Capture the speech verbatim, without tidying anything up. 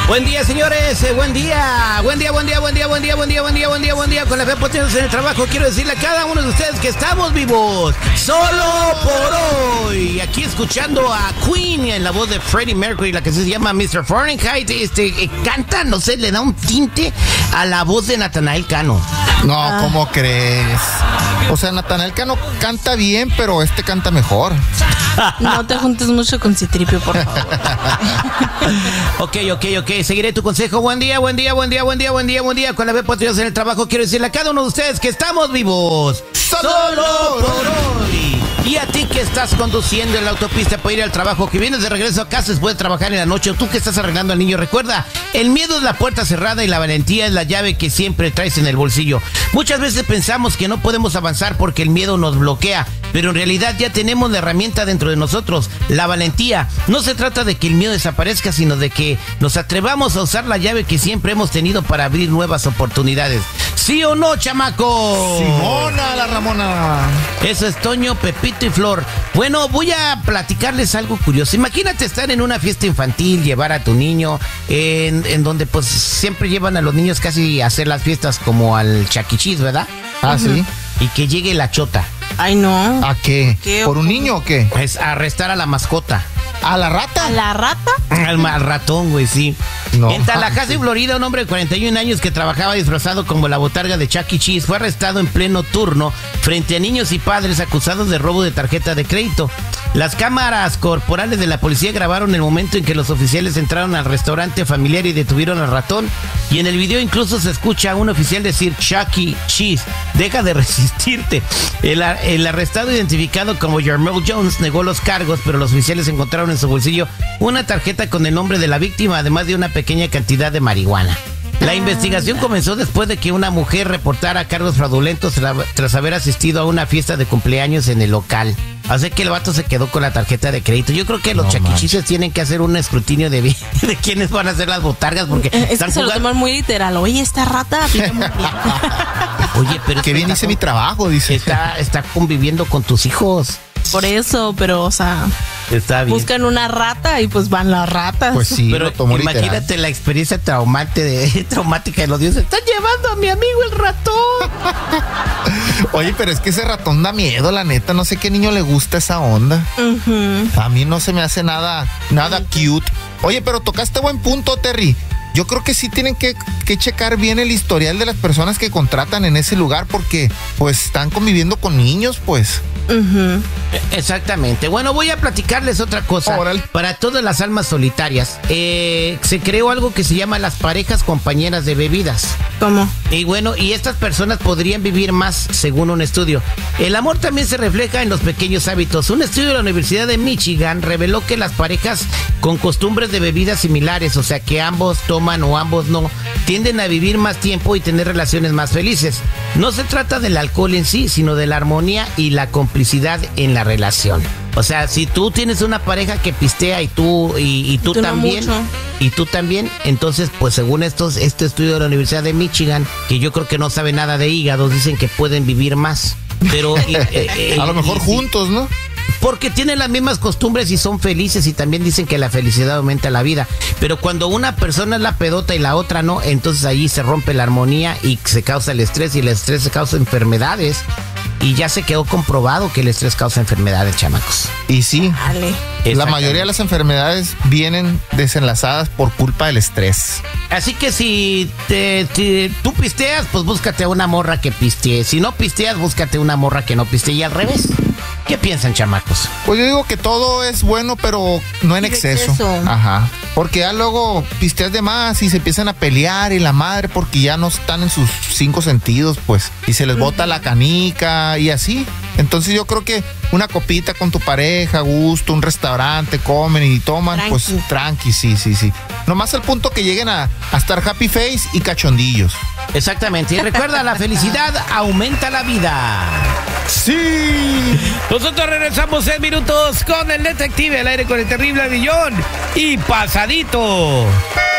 Buen día, señores, eh, buen día, buen día, buen día, buen día, buen día, buen día, buen día, buen día, buen día. Con la fe potentes en el trabajo, quiero decirle a cada uno de ustedes que estamos vivos, solo por hoy. Aquí escuchando a Queen en la voz de Freddie Mercury, la que se llama mister Fahrenheit, este, eh, canta, no sé, le da un tinte a la voz de Natanael Cano. No, ah. ¿Cómo crees? O sea, Natanael Cano canta bien, pero este canta mejor. No te juntes mucho con Citripio, por favor. Ok, ok, ok. Seguiré tu consejo. Buen día, buen día, buen día, buen día, buen día, buen día. Con la fe potentes en el trabajo, quiero decirle a cada uno de ustedes que estamos vivos. Solo, Solo por hoy. Y a ti que estás conduciendo en la autopista para ir al trabajo, que vienes de regreso a casa después de trabajar en la noche, o tú que estás arreglando al niño, recuerda, el miedo es la puerta cerrada y la valentía es la llave que siempre traes en el bolsillo. Muchas veces pensamos que no podemos avanzar porque el miedo nos bloquea, pero en realidad ya tenemos la herramienta dentro de nosotros, la valentía. No se trata de que el miedo desaparezca, sino de que nos atrevamos a usar la llave que siempre hemos tenido para abrir nuevas oportunidades. ¿Sí o no, chamaco? Simona, la Ramona. Eso es Toño, Pepito y Flor. Bueno, voy a platicarles algo curioso. Imagínate estar en una fiesta infantil, llevar a tu niño, en, en donde pues siempre llevan a los niños casi a hacer las fiestas como al Chuck E. Cheese, ¿verdad? Ah, uh-huh. Sí. Y que llegue la chota. Ay, no. ¿A qué? ¿Qué? ¿Por un niño o qué? Es arrestar a la mascota. ¿A la rata? ¿A la rata? Al, al ratón, güey, sí. No. En Tallahassee, Florida, un hombre de cuarenta y un años que trabajaba disfrazado como la botarga de Chuck E. Cheese fue arrestado en pleno turno frente a niños y padres acusados de robo de tarjeta de crédito. Las cámaras corporales de la policía grabaron el momento en que los oficiales entraron al restaurante familiar y detuvieron al ratón. Y en el video incluso se escucha a un oficial decir Chuck E. Cheese, deja de resistirte. El, el arrestado, identificado como Jarmel Jones, negó los cargos, pero los oficiales encontraron en su bolsillo una tarjeta con el nombre de la víctima, además de una pequeña cantidad de marihuana. La investigación comenzó después de que una mujer reportara cargos fraudulentos tras haber asistido a una fiesta de cumpleaños en el local. Así que el vato se quedó con la tarjeta de crédito. Yo creo que los no chaquichises tienen que hacer un escrutinio de, de quiénes van a hacer las botargas, porque es están que se jugando... lo toman muy literal. Oye, esta rata... Oye, pero... Que bien hice mi trabajo, dice. Está, está conviviendo con tus hijos. Por eso, pero, o sea... Está bien. Buscan una rata y pues van las ratas. Pues sí, pero imagínate literal. La experiencia traumante de, traumática de los dioses. Están llevando a mi amigo el ratón. Oye, pero es que ese ratón da miedo, la neta. No sé qué niño le gusta esa onda. Uh-huh. A mí no se me hace nada, nada cute. Oye, pero tocaste buen punto, Terry. Yo creo que sí tienen que, que checar bien el historial de las personas que contratan en ese lugar, porque pues están conviviendo con niños, pues. Uh-huh. Exactamente. Bueno, voy a platicarles otra cosa. Oral. Para todas las almas solitarias, eh, se creó algo que se llama las parejas compañeras de bebidas. ¿Cómo? Y bueno, y estas personas podrían vivir más, según un estudio. El amor también se refleja en los pequeños hábitos. Un estudio de la Universidad de Michigan reveló que las parejas con costumbres de bebidas similares, o sea que ambos toman o ambos no, tienden a vivir más tiempo y tener relaciones más felices. No se trata del alcohol en sí, sino de la armonía y la complicidad en la relación. O sea, si tú tienes una pareja que pistea y tú y, y tú, tú también no y tú también, entonces pues según estos este estudio de la Universidad de Michigan, que yo creo que no sabe nada de hígados, dicen que pueden vivir más. Pero y, eh, eh, a lo mejor y, juntos, ¿no? Porque tienen las mismas costumbres y son felices, y también dicen que la felicidad aumenta la vida. Pero cuando una persona es la pedota y la otra no, entonces ahí se rompe la armonía y se causa el estrés, y el estrés se causa enfermedades. Y ya se quedó comprobado que el estrés causa enfermedades, chamacos. Y sí, vale. La mayoría de las enfermedades vienen desenlazadas por culpa del estrés. Así que si te, te, tú pisteas, pues búscate a una morra que pistee. Si no pisteas, búscate una morra que no pistee, y al revés. ¿Qué piensan, chamacos? Pues yo digo que todo es bueno, pero no en exceso. exceso. Ajá. Porque ya luego pisteas de más y se empiezan a pelear y la madre, porque ya no están en sus cinco sentidos, pues. Y se les bota la canica y así. Entonces yo creo que una copita con tu pareja, a gusto, un restaurante, comen y toman, tranqui. Pues tranqui, sí, sí, sí. Nomás al punto que lleguen a, a estar happy face y cachondillos. Exactamente. Y recuerda, la felicidad aumenta la vida. ¡Sí! Nosotros regresamos en minutos con el detective al aire con el terrible Avillón y Pasadito.